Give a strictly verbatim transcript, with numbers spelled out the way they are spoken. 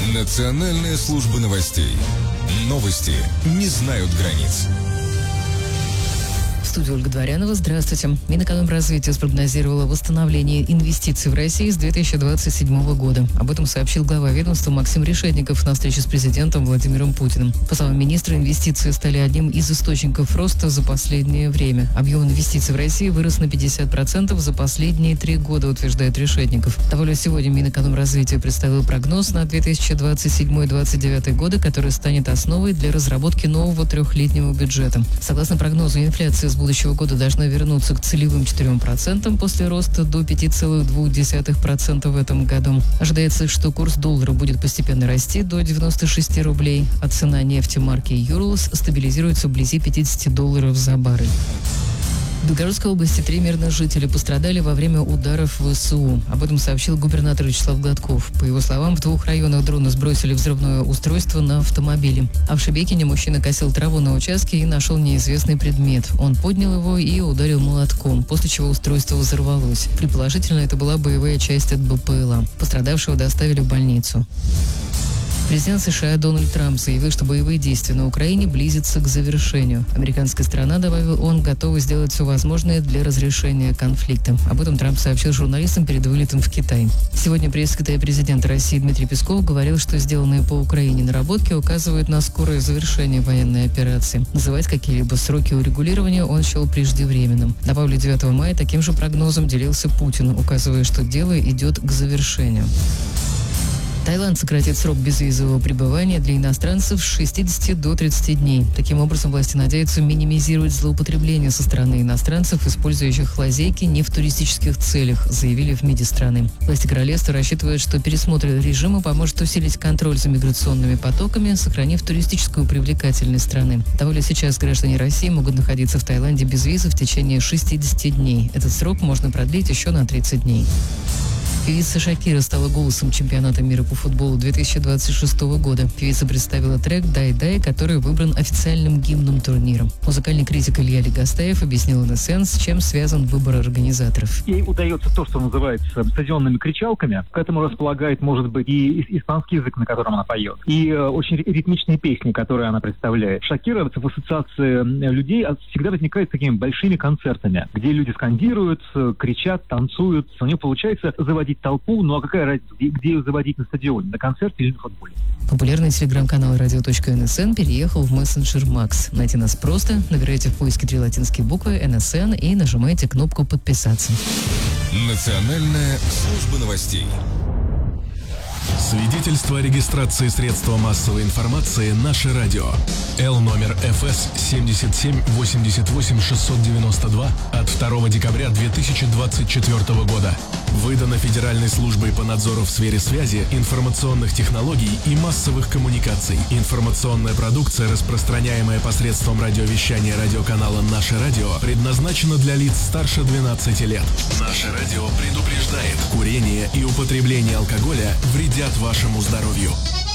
Национальная служба новостей. Новости не знают границ. В студии Ольга Дворянова. Здравствуйте. Минэкономразвитие спрогнозировало восстановление инвестиций в России с две тысячи двадцать седьмого года. Об этом сообщил глава ведомства Максим Решетников на встрече с президентом Владимиром Путиным. По словам министра, инвестиции стали одним из источников роста за последнее время. Объем инвестиций в России вырос на пятьдесят процентов за последние три года, утверждает Решетников. Довольно сегодня Минэкономразвитие представил прогноз на две тысячи двадцать седьмой — две тысячи двадцать девятый годы, который станет основой для разработки нового трехлетнего бюджета. Согласно прогнозу, инфляция с будущего года должна вернуться к целевым четырем процентам после роста до пяти целых двух десятых процента в этом году. Ожидается, что курс доллара будет постепенно расти до девяноста шести рублей, а цена нефти марки Urals стабилизируется вблизи пятидесяти долларов за баррель. В Белгородской области три мирных жителя пострадали во время ударов ВСУ. Об этом сообщил губернатор Вячеслав Гладков. По его словам, в двух районах дроны сбросили взрывное устройство на автомобиле. А в Шебекине мужчина косил траву на участке и нашел неизвестный предмет. Он поднял его и ударил молотком, после чего устройство взорвалось. Предположительно, это была боевая часть от БПЛА. Пострадавшего доставили в больницу. Президент США Дональд Трамп заявил, что боевые действия на Украине близятся к завершению. Американская сторона, добавил он, готова сделать все возможное для разрешения конфликта. Об этом Трамп сообщил журналистам перед вылетом в Китай. Сегодня пресс-секретарь президента России Дмитрий Песков говорил, что сделанные по Украине наработки указывают на скорое завершение военной операции. Называть какие-либо сроки урегулирования он счел преждевременным. Добавлю, девятого мая таким же прогнозом делился Путин, указывая, что дело идет к завершению. Таиланд сократит срок безвизового пребывания для иностранцев с шестидесяти до тридцати дней. Таким образом, власти надеются минимизировать злоупотребление со стороны иностранцев, использующих лазейки не в туристических целях, заявили в МИДе страны. Власти королевства рассчитывают, что пересмотр режима поможет усилить контроль за миграционными потоками, сохранив туристическую привлекательность страны. Довольно сейчас граждане России могут находиться в Таиланде без визы в течение шестидесяти дней. Этот срок можно продлить еще на тридцать дней. Певица Шакира стала голосом чемпионата мира по футболу две тысячи двадцать шестого года. Певица представила трек «Дай-дай», который выбран официальным гимном турнира. Музыкальный критик Илья Легостаев объяснил эн эс эн, с чем связан выбор организаторов. Ей удается то, что называется стадионными кричалками. К этому располагает, может быть, и испанский язык, на котором она поет, и э, очень ритмичные песни, которые она представляет. Шакира в ассоциации людей всегда возникает с такими большими концертами, где люди скандируют, кричат, танцуют. У нее получается заводить толпу, ну а какая разница, где, где ее заводить на стадионе, на концерте или на футболе? Популярный телеграм-канал радио точка эн эс эн переехал в мессенджер Макс. Найти нас просто, набирайте в поиске три латинские буквы эн эс эн и нажимайте кнопку «Подписаться». Национальная служба новостей. Свидетельство о регистрации средства массовой информации «Наше радио». Л номер эф эс семьдесят семь восемьдесят восемь шестьсот девяносто два от второго декабря две тысячи двадцать четвёртого года. Выдано Федеральной службой по надзору в сфере связи, информационных технологий и массовых коммуникаций. Информационная продукция, распространяемая посредством радиовещания радиоканала «Наше радио», предназначена для лиц старше двенадцати лет. «Наше радио» предупреждает: курение и употребление алкоголя вредят вашему здоровью.